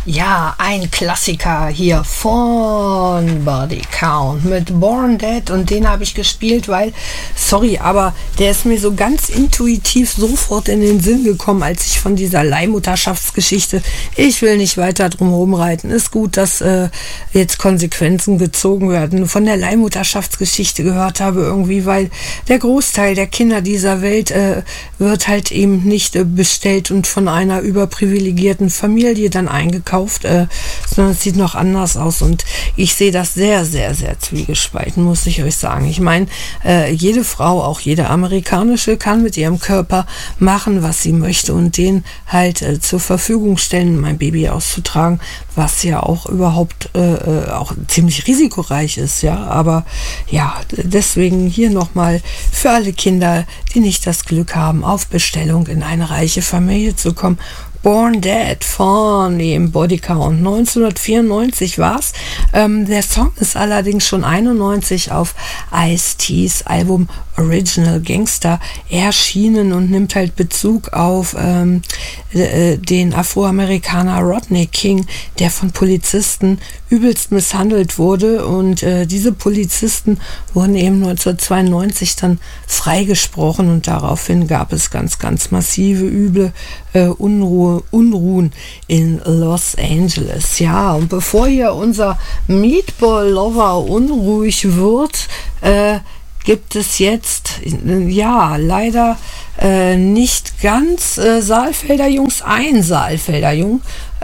Ja, ein Klassiker hier von Body Count mit Born Dead, und den habe ich gespielt, weil, sorry, aber der ist mir so ganz intuitiv sofort in den Sinn gekommen, als ich von dieser Leihmutterschaftsgeschichte, ich will nicht weiter drum rumreiten, ist gut, dass jetzt Konsequenzen gezogen werden, von der Leihmutterschaftsgeschichte gehört habe irgendwie, weil der Großteil der Kinder dieser Welt wird halt eben nicht bestellt und von einer überprivilegierten Familie dann eingekauft, sondern es sieht noch anders aus, und ich sehe das sehr, sehr, sehr zwiegespalten, muss ich euch sagen. Ich meine, jede Frau, auch jede amerikanische, kann mit ihrem Körper machen, was sie möchte, und den halt zur Verfügung stellen, mein Baby auszutragen, was ja auch überhaupt auch ziemlich risikoreich ist, ja, aber ja, deswegen hier nochmal für alle Kinder, die nicht das Glück haben, auf Bestellung in eine reiche Familie zu kommen. Born Dead von dem Body Count. 1994 war's. Der Song ist allerdings schon 91 auf Ice-T's Album Original Gangster erschienen und nimmt halt Bezug auf den Afroamerikaner Rodney King, der von Polizisten übelst misshandelt wurde, und diese Polizisten wurden eben 1992 dann freigesprochen, und daraufhin gab es ganz, ganz massive, üble Unruhen in Los Angeles. Ja, und bevor hier unser Meatball-Lover unruhig wird, gibt es jetzt, ja, leider nicht ganz Saalfelder Jungs, ein Saalfelder Jung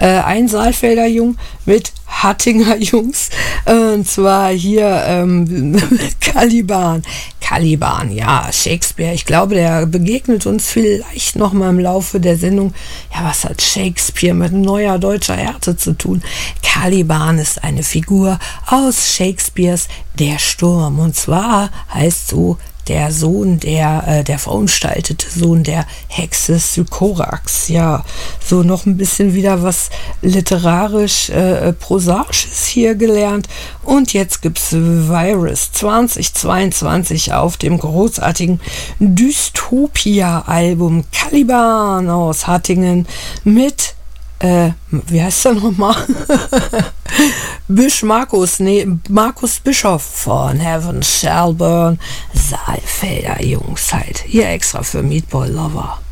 mit Hattinger Jungs, und zwar hier Caliban, ja, Shakespeare. Ich glaube, der begegnet uns vielleicht noch mal im Laufe der Sendung. Ja, was hat Shakespeare mit neuer deutscher Härte zu tun? Caliban ist eine Figur aus Shakespeares Der Sturm, und zwar heißt so der Sohn der verunstaltete Sohn der Hexe Sycorax. Ja, so noch ein bisschen wieder was literarisch Prosaisches hier gelernt. Und jetzt gibt's Virus 2022 auf dem großartigen Dystopia-Album Caliban aus Hattingen mit wie heißt er nochmal? Markus Bischof von Heaven Shall Burn. Saalfelder Jungs halt. Hier extra für Meatball Lover.